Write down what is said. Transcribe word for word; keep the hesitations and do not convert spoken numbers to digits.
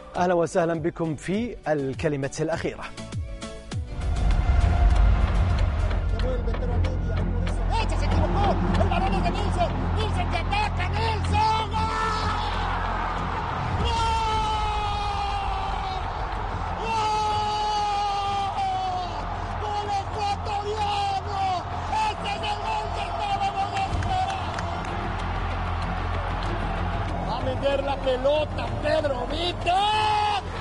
أهلا وسهلا بكم في الكلمة الأخيرة. Va a meter la pelota Pedro Vito.